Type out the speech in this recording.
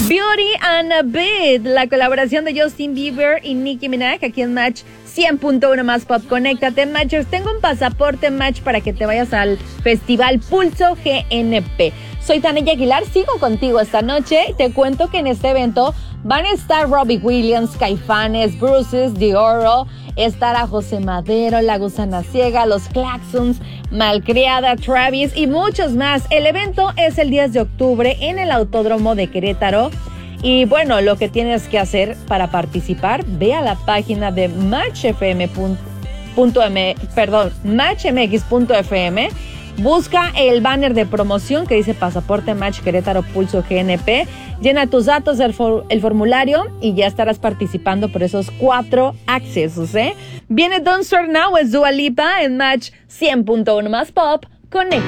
Beauty and a Beat, la colaboración de Justin Bieber y Nicki Minaj, aquí en Match 100.1 más Pop. Conéctate, Matchers. Tengo un pasaporte Match para que te vayas al Festival Pulso GNP. Soy Tania Aguilar, sigo contigo esta noche. Te cuento que en este evento van a estar Robbie Williams, Caifanes, Bruces, Dioro, estará José Madero, La Gusana Ciega, Los Claxons, Malcriada, Travis y muchos más. El evento es el 10 de octubre en el Autódromo de Querétaro. Y bueno, lo que tienes que hacer para participar, ve a la página de matchmx.fm, busca el banner de promoción que dice Pasaporte Match Querétaro Pulso GNP, llena tus datos del el formulario y ya estarás participando por esos 4 accesos, ¿eh? Viene Don't Start Now, es Dua Lipa en Match 100.1 más Pop. Conecta.